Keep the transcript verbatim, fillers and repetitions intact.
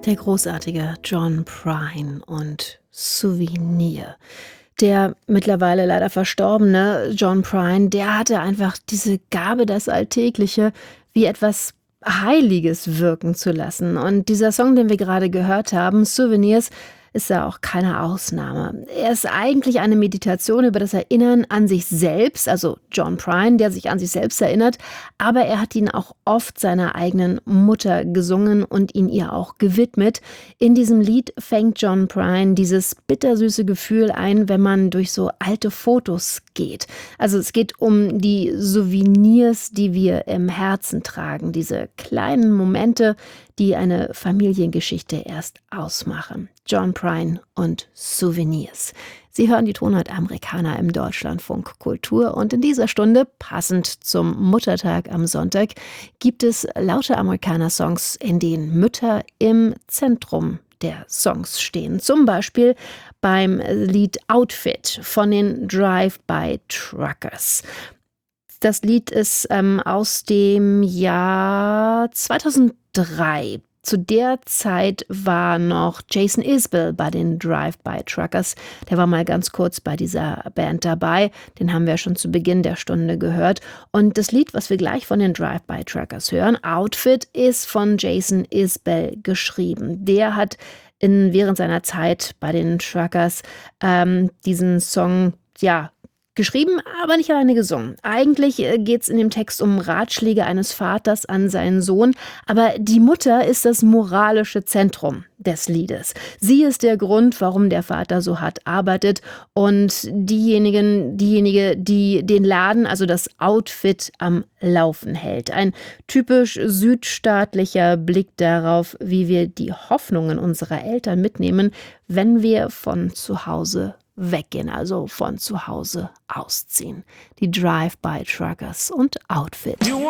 Der großartige John Prine und Souvenir. Der mittlerweile leider verstorbene John Prine, der hatte einfach diese Gabe, das Alltägliche wie etwas Heiliges wirken zu lassen. Und dieser Song, den wir gerade gehört haben, Souvenirs, ist da auch keine Ausnahme. Er ist eigentlich eine Meditation über das Erinnern an sich selbst, also John Prine, der sich an sich selbst erinnert, aber er hat ihn auch oft seiner eigenen Mutter gesungen und ihn ihr auch gewidmet. In diesem Lied fängt John Prine dieses bittersüße Gefühl ein, wenn man durch so alte Fotos geht. Also es geht um die Souvenirs, die wir im Herzen tragen, diese kleinen Momente, die eine Familiengeschichte erst ausmachen. John Prine und Souvenirs. Sie hören die Tonart Amerikaner im Deutschlandfunk Kultur und in dieser Stunde, passend zum Muttertag am Sonntag, gibt es laute Amerikaner-Songs, in denen Mütter im Zentrum der Songs stehen. Zum Beispiel beim Lied Outfit von den Drive-By Truckers. Das Lied ist ähm, aus dem Jahr zweitausenddrei. Zu der Zeit war noch Jason Isbell bei den Drive-By Truckers. Der war mal ganz kurz bei dieser Band dabei. Den haben wir schon zu Beginn der Stunde gehört. Und das Lied, was wir gleich von den Drive-By Truckers hören, Outfit, ist von Jason Isbell geschrieben. Der hat in, während seiner Zeit bei den Truckers ähm, diesen Song, ja, geschrieben, aber nicht alleine gesungen. Eigentlich geht es in dem Text um Ratschläge eines Vaters an seinen Sohn, aber die Mutter ist das moralische Zentrum des Liedes. Sie ist der Grund, warum der Vater so hart arbeitet und diejenigen, diejenige, die den Laden, also das Outfit, am Laufen hält. Ein typisch südstaatlicher Blick darauf, wie wir die Hoffnungen unserer Eltern mitnehmen, wenn wir von zu Hause weggehen, also von zu Hause ausziehen. Die Drive-By Truckers und Outfit.